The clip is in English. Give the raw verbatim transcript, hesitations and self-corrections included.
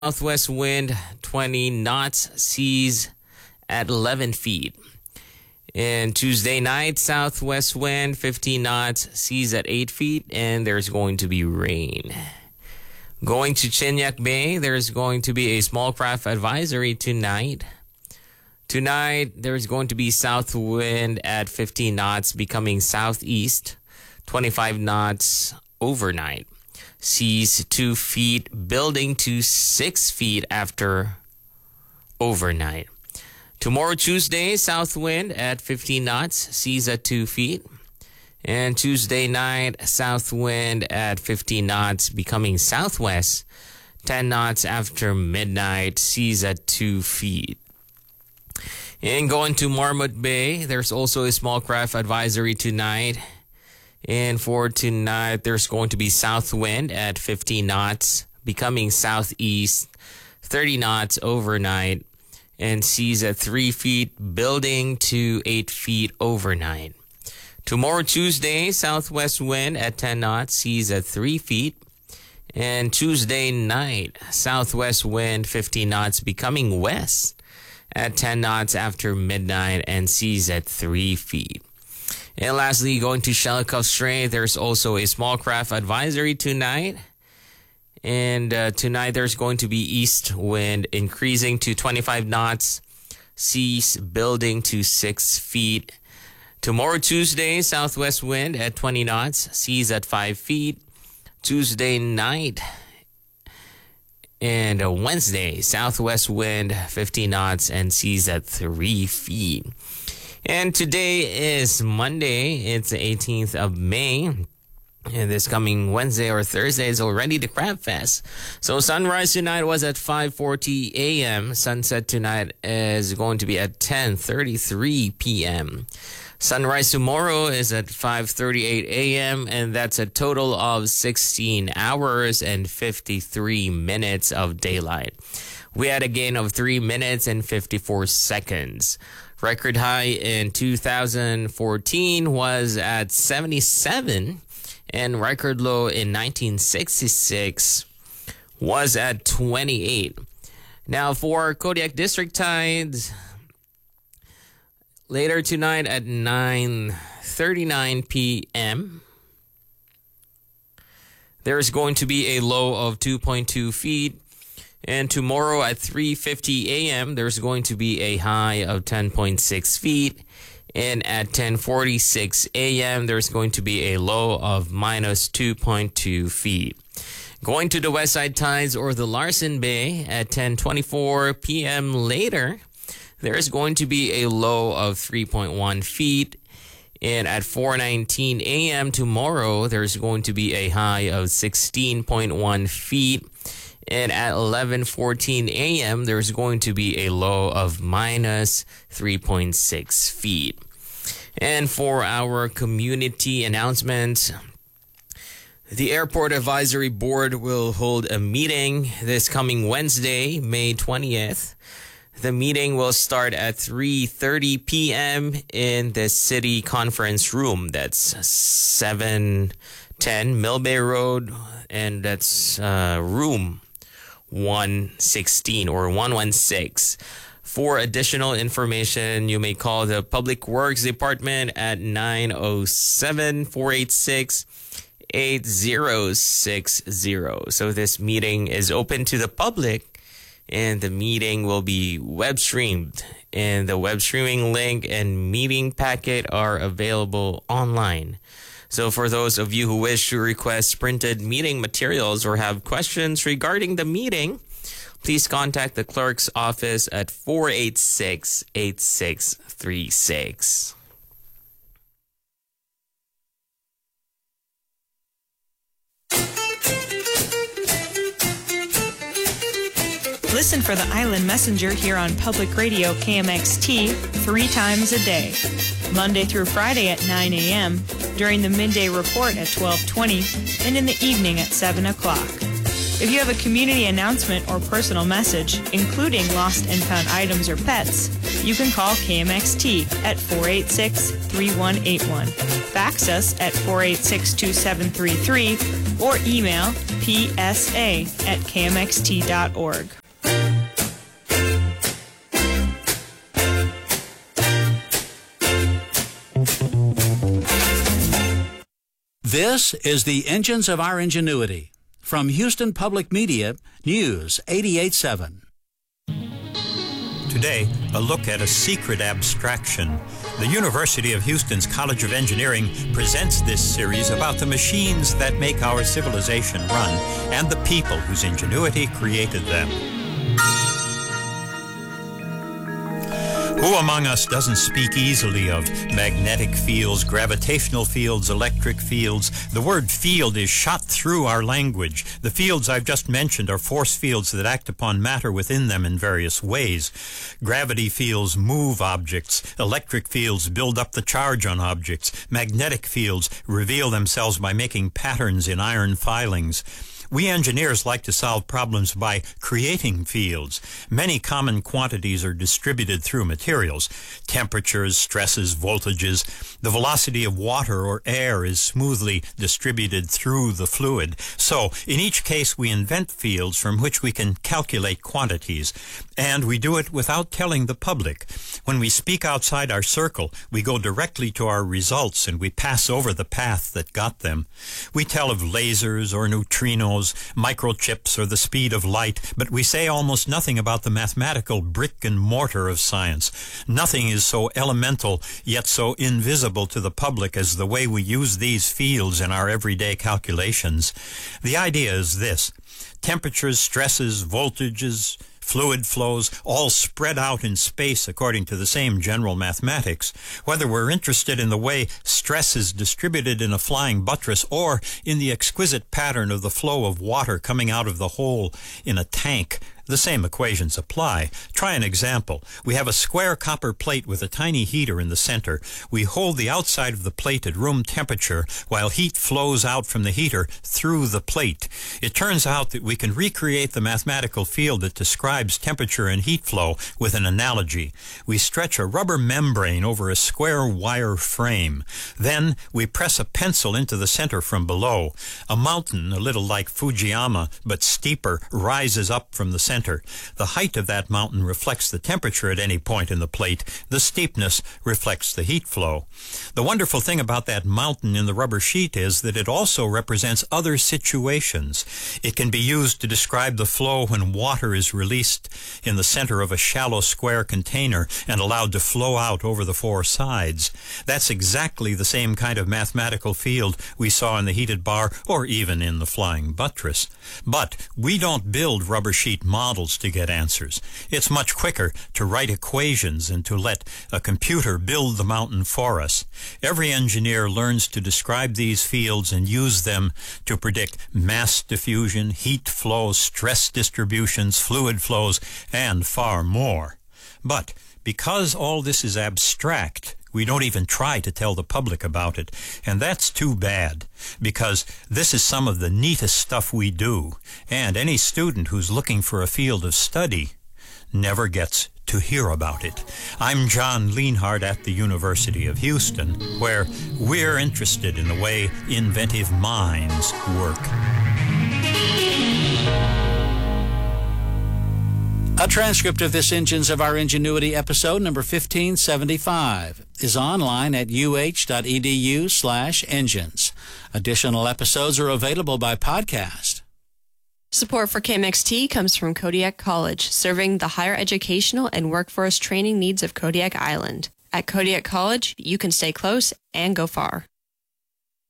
Southwest wind, twenty knots, seas at eleven feet. And Tuesday night, southwest wind, fifteen knots, seas at eight feet, and there's going to be rain. Going to Chinyak Bay, there's going to be a small craft advisory tonight. Tonight, there's going to be south wind at fifteen knots, becoming southeast, twenty-five knots overnight. Seas two feet, building to six feet after overnight. Tomorrow, Tuesday, south wind at fifteen knots, seas at two feet. And Tuesday night, south wind at fifteen knots, becoming southwest, ten knots after midnight, seas at two feet. And going to Marmot Bay, there's also a small craft advisory tonight. And for tonight, there's going to be south wind at fifteen knots, becoming southeast, thirty knots overnight, and seas at three feet, building to eight feet overnight. Tomorrow, Tuesday, southwest wind at ten knots, seas at three feet. And Tuesday night, southwest wind, fifteen knots, becoming west at ten knots after midnight, and seas at three feet. And lastly, going to Shelikof Strait, there's also a small craft advisory tonight. And uh, tonight there's going to be east wind increasing to twenty-five knots, seas building to six feet. Tomorrow, Tuesday, southwest wind at twenty knots, seas at five feet. Tuesday night and uh, Wednesday, southwest wind fifteen knots and seas at three feet. And today is Monday. It's the eighteenth of May. And this coming Wednesday or Thursday is already the Crab Fest. So sunrise tonight was at five forty a.m. Sunset tonight is going to be at ten thirty-three p.m. Sunrise tomorrow is at five thirty-eight a.m. and that's a total of sixteen hours and fifty-three minutes of daylight. We had a gain of three minutes and fifty-four seconds. Record high in two thousand fourteen was at seventy-seven, and record low in nineteen sixty-six was at twenty-eight. Now for Kodiak District tides, later tonight at nine thirty-nine p.m., there's going to be a low of two point two feet. And tomorrow at three fifty a.m., there's going to be a high of ten point six feet. And at ten forty-six a.m., there's going to be a low of minus two point two feet. Going to the west side tides or the Larsen Bay at ten twenty-four p.m. later, there's going to be a low of three point one feet. And at four nineteen a.m. tomorrow, there's going to be a high of sixteen point one feet. And at eleven fourteen a.m., there's going to be a low of minus three point six feet. And for our community announcements, the Airport Advisory Board will hold a meeting this coming Wednesday, May twentieth. The meeting will start at three thirty p.m. in the City Conference Room. That's seven ten Mill Bay Road, and that's uh, room one sixteen or one sixteen. For additional information, you may call the Public Works Department at nine oh seven, four eight six, eight oh six oh. So this meeting is open to the public, and the meeting will be web streamed. And the web streaming link and meeting packet are available online. So for those of you who wish to request printed meeting materials or have questions regarding the meeting, please contact the clerk's office at four eight six, eight six three six. Listen for the Island Messenger here on Public Radio K M X T three times a day, Monday through Friday at nine a.m., during the midday report at twelve twenty, and in the evening at seven o'clock. If you have a community announcement or personal message, including lost and found items or pets, you can call K M X T at four eight six, three one eight one, fax us at four eight six, two seven three three, or email p s a at k m x t dot org. This is the Engines of Our Ingenuity. From Houston Public Media, News eighty-eight point seven. Today, a look at a secret abstraction. The University of Houston's College of Engineering presents this series about the machines that make our civilization run and the people whose ingenuity created them. Who among us doesn't speak easily of magnetic fields, gravitational fields, electric fields? The word field is shot through our language. The fields I've just mentioned are force fields that act upon matter within them in various ways. Gravity fields move objects. Electric fields build up the charge on objects. Magnetic fields reveal themselves by making patterns in iron filings. We engineers like to solve problems by creating fields. Many common quantities are distributed through materials. Temperatures, stresses, voltages. The velocity of water or air is smoothly distributed through the fluid. So, in each case, we invent fields from which we can calculate quantities. And we do it without telling the public. When we speak outside our circle, we go directly to our results and we pass over the path that got them. We tell of lasers or neutrinos, microchips, or the speed of light, but we say almost nothing about the mathematical brick and mortar of science. Nothing is so elemental, yet so invisible to the public as the way we use these fields in our everyday calculations. The idea is this: temperatures, stresses, voltages, fluid flows, all spread out in space according to the same general mathematics. Whether we're interested in the way stress is distributed in a flying buttress or in the exquisite pattern of the flow of water coming out of the hole in a tank, the same equations apply. Try an example. We have a square copper plate with a tiny heater in the center. We hold the outside of the plate at room temperature while heat flows out from the heater through the plate. It turns out that we can recreate the mathematical field that describes temperature and heat flow with an analogy. We stretch a rubber membrane over a square wire frame. Then we press a pencil into the center from below. A mountain, a little like Fujiyama but steeper, rises up from the center. The height of that mountain reflects the temperature at any point in the plate. The steepness reflects the heat flow. The wonderful thing about that mountain in the rubber sheet is that it also represents other situations. It can be used to describe the flow when water is released in the center of a shallow square container and allowed to flow out over the four sides. That's exactly the same kind of mathematical field we saw in the heated bar or even in the flying buttress. But we don't build rubber sheet models models to get answers. It's much quicker to write equations and to let a computer build the mountain for us. Every engineer learns to describe these fields and use them to predict mass diffusion, heat flow, stress distributions, fluid flows, and far more. But because all this is abstract, we don't even try to tell the public about it. And that's too bad, because this is some of the neatest stuff we do. And any student who's looking for a field of study never gets to hear about it. I'm John Lienhardt at the University of Houston, where we're interested in the way inventive minds work. A transcript of this Engines of Our Ingenuity episode number fifteen seventy-five is online at uh.edu slash engines. Additional episodes are available by podcast. Support for K M X T comes from Kodiak College, serving the higher educational and workforce training needs of Kodiak Island. At Kodiak College, you can stay close and go far.